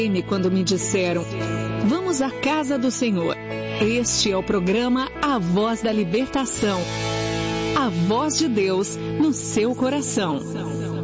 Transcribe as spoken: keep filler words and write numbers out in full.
quando me disseram: vamos à casa do Senhor. Este é o programa A Voz da Libertação. A voz de Deus no seu coração.